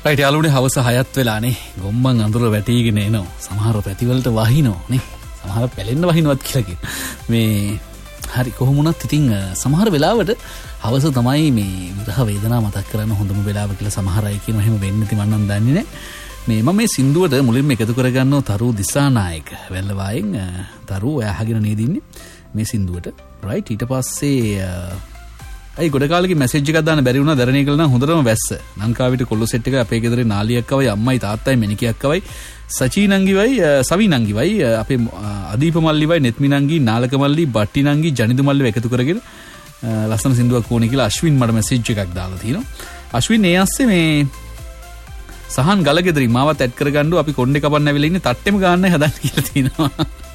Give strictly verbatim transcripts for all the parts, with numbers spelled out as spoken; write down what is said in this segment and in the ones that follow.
Right යාළුවනේ හවස හයත් වෙලානේ ගොම්මන් අඳුර වැටීගෙන එනවා. සමහර පැතිවලට වහිනෝ නේ. සමහර පැලෙන්න වහිනවත් කියලා කියන. මේ හරි කොහොම වුණත් ඉතින් සමහර වෙලාවට හවස තමයි මේ විරහ වේදනාව මතක් කරන්න හොඳම වෙලාව කියලා සමහර අය කියනවා. එහෙම වෙන්නේ නැති මම නම් දන්නේ නැහැ. මේ මම මේ සින්දුවට මුලින්ම එකතු කරගන්නවා තරු දිසානායක වැල්ලවායෙන් තරු ඔය අහගෙන නේද ඉන්නේ මේ සින්දුවට. රයිට් ඊට පස්සේ අයි ගොඩ කාලෙක මැසේජ් එකක් දාන්න බැරි වුණා. දරණේ කළා නම් හොඳටම වැස්ස. ලංකාවිට කොල්ල සෙට් එක අපේ ගෙදරේ නාලියක් අවයි අම්මයි තාත්තයි මෙනිකයක් අවයි සචී නංගිවයි සවි නංගිවයි අපේ අදීප මල්ලිවයි නෙත්මි නංගි නාලක මල්ලි බට්ටි නංගි ජනිදු මල්ලිව එකතු කරගෙන ලස්සන සින්දුවක් ඕනේ කියලා අශ්වින් මට මැසේජ් එකක් දාලා තිනවා. අශ්වින් ඒ ඇස්සේ මේ සහන් ගලගෙදරින් මාවත් ඇඩ් කරගන්න අපි කොණ්ඩේ කපන්න ඇවිල්ලා ඉන්නේ තට්ටෙම ගන්නයි හදන්න කියලා තිනවා.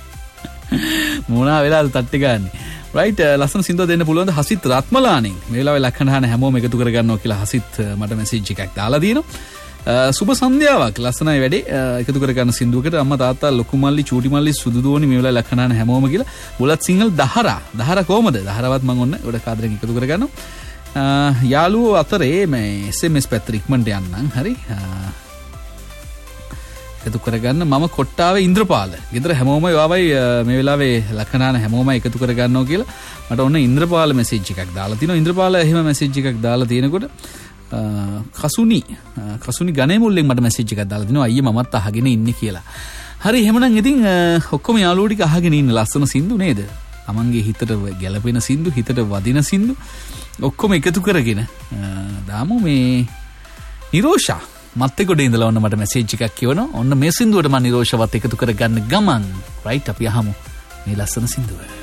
මොනවා වෙලාද තට්ටේ ගන්නේ. රයිට් ලස්සන සින්දුව දෙන්න පුළුවන් ද හසිත් රත්මලාණෙන් මේ වෙලාවේ ලක්ෂණ හැමෝම එකතු කරගන්නවා කියලා හසිත් මට මැසේජ් එකක් දාලා දිනවා. සුබ සන්ධ්‍යාවක් ලස්සනයි වැඩේ එකතු කරගන්න සින්දුවකට අම්මා තාත්තා ලොකු මල්ලි චූටි මල්ලි සුදු දෝනි මේ වෙලාවේ ලක්ෂණ හැමෝම කියලා බුලත් සිංහල් දහරා දහරා කොහමද දහරවත් මම ඔන්න උඩ කාදරෙන් එකතු කරගන්නවා. යාළුවෝ අතරේ මේ එස් එම් එස් පැත්තට ඉක්මනට යන්නම්. හරි එකතු කරගන්න මම කොට්ටාවේ ඉන්ද්‍රපාල ගෙදර හැමෝම ආවයි මේ වෙලාවේ ලක්ෂණ හැමෝම එකතු කරගන්නවා කියලා මට ඔන්න ඉන්ද්‍රපාල මැසේජ් එකක් දාලා තිනවා. ඉන්ද්‍රපාල එහෙම මැසේජ් එකක් දාලා තියෙනකොට කසුනි කසුනි ගණේ මුල්ලෙන් මට මැසේජ් එකක් දාලා තිනවා අයියේ මමත් අහගෙන ඉන්නේ කියලා. හරි එහෙමනම් ඉතින් ඔක්කොම යාළුවෝ ටික අහගෙන ඉන්න ලස්සන සින්දු නේද? තමන්ගේ හිතට ගැළපෙන සින්දු හිතට වදින සින්දු ඔක්කොම එකතු කරගෙන දාමු මේ නිරෝෂා මත් එක්ක ඉඳලා ඔන්න මට මැසේජ් එකක් කියවනවා. ඔන්න මේ සින්දුවට මම නිරෝෂවත් එකතු කරගන්න ගමන් රයිට් අපි අහමු මේ ලස්සන සින්දුව.